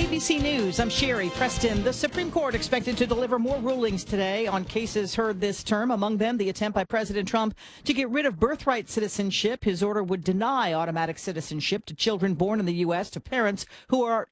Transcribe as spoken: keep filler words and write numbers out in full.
B C News, I'm Sherry Preston. The Supreme Court expected to deliver more rulings today on cases heard this term. Among them, the attempt by President Trump to get rid of birthright citizenship. His order would deny automatic citizenship to children born in the U S to parents who are